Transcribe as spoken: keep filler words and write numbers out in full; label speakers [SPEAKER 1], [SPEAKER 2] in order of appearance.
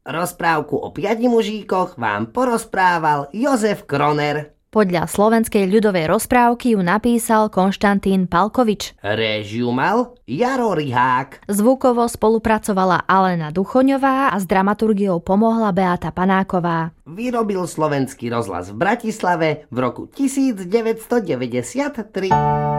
[SPEAKER 1] Rozprávku o piati mužíkoch vám porozprával Jozef Kroner.
[SPEAKER 2] Podľa slovenskej ľudovej rozprávky ju napísal Konštantín Palkovič.
[SPEAKER 1] Réžiu mal Jaro Rihák.
[SPEAKER 2] Zvukovo spolupracovala Alena Duchoňová a s dramaturgiou pomohla Beata Panáková.
[SPEAKER 1] Vyrobil Slovenský rozhlas v Bratislave v roku devätnásťstodeväťdesiattri.